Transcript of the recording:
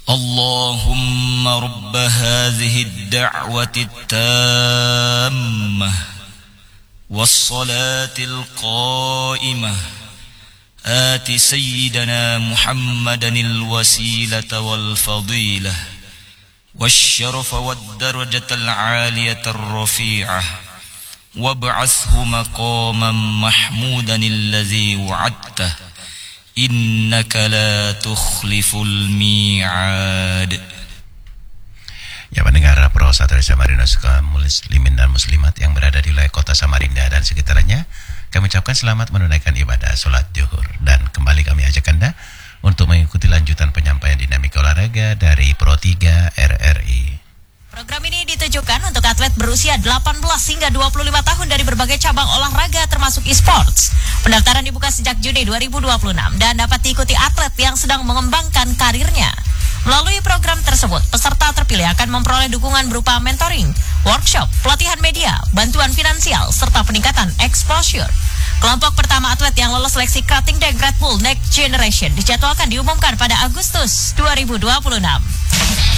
اللهم رب هذه الدعوة التامة والصلاة القائمة آت سيدنا محمدا الوسيلة والفضيلة والشرف والدرجة العالية الرفيعة وابعثه مقاما محمودا الذي وعدته إنك لا تخلف الميعاد. Ya, pendengar Pro Satria Samarinda kaum muslimin dan muslimat yang berada di wilayah kota Samarinda dan sekitarnya, kami ucapkan selamat menunaikan ibadah sholat zuhur. Dan kembali kami ajak Anda untuk mengikuti lanjutan penyampaian dinamika olahraga dari Pro 3 RRI. Program ini ditujukan untuk atlet berusia 18 hingga 25 tahun dari berbagai cabang olahraga termasuk e-sports. Pendaftaran dibuka sejak Juni 2026 dan dapat diikuti atlet yang sedang mengembangkan karirnya. Melalui program tersebut, peserta terpilih akan memperoleh dukungan berupa mentoring, workshop, pelatihan media, bantuan finansial, serta peningkatan exposure. Kelompok pertama atlet yang lolos seleksi Cutting Deck Red Bull Next Generation dijadwalkan diumumkan pada Agustus 2026.